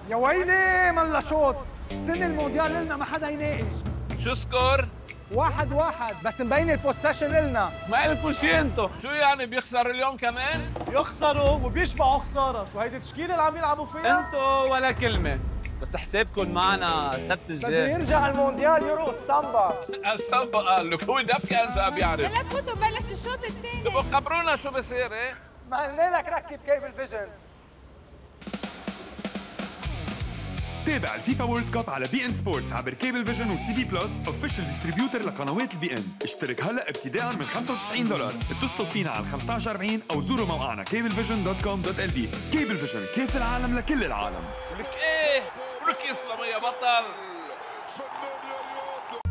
يا ويلي ملا شوط. السنة المونديال لنا ما حدا يناقش. شو سكور؟ 1-1 بس مبين البوسيشن لنا. ما إلكم شي انتو. شو يعني بيخسر اليوم كمان؟ يخسروا وبيشبعوا خسارة. شو هيدي التشكيلة اللي عم يلعبوا فيها؟ انتو ولا كلمة، بس حسابكم معنا سبت بده الجاي. يرجع المونديال يرقص سامبا. السامبا قال لك هو دب كان جاب يعرف. هلا فوتوا بلش الشوط الثاني. تبقوا خبرونا شو بصير ايه؟ ما قلنا لك ركب كيبل فيجن. تابع الفيفا وورلد كاب على بي ان سبورتس عبر كيبل فيجن وسي بي بلس اوفيشال ديستريبيوتر لقنوات البي ان. اشترك هلا ابتداء من $95. اتصلوا فينا على 1540 او زوروا موقعنا cablevision.com.lb. كيبل فيجن، كاس العالم لكل العالم. ولك ايه؟ ولك يسلم يا بطل. فنان يا ريال.